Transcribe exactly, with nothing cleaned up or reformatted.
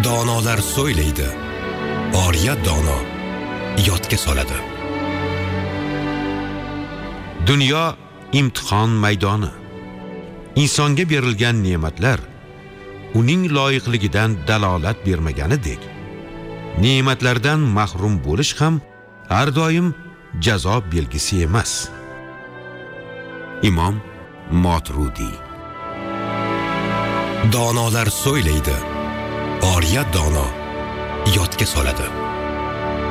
Donolar so'ylaydi, oriyat dono yodga soladi. Dunyo imtihon maydoni. Insonga berilgan ne'matlar uning loyiqligidan dalolat bermaganidek, ne'matlardan mahrum bo'lish ham har doim jazo belgisi emas. Imom Motrudiy. Donolar so'ylaydi, oriyat dono yodga soladi.